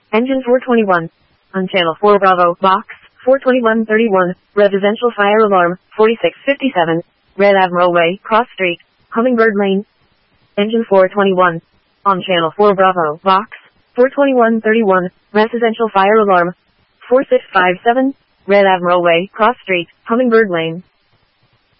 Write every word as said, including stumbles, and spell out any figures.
Engine four twenty-one. On channel four Bravo, box, four twenty-one thirty-one, residential fire alarm, forty-six fifty-seven, Red Admiral Way, Cross Street, Hummingbird Lane. Engine four twenty-one. On channel four Bravo, box, four twenty-one thirty-one, residential fire alarm, four six five seven, Red Admiral Way, Cross Street, Hummingbird Lane.